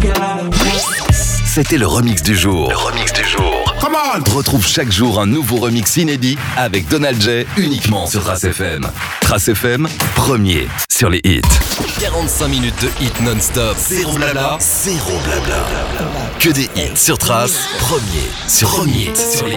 C'était le remix du jour. Come on! Retrouve chaque jour un nouveau remix inédit avec Donald J uniquement sur Trace FM. Trace FM, premier sur les hits. 45 minutes de hits non-stop. Zéro blabla. Que des hits sur Trace, premier sur les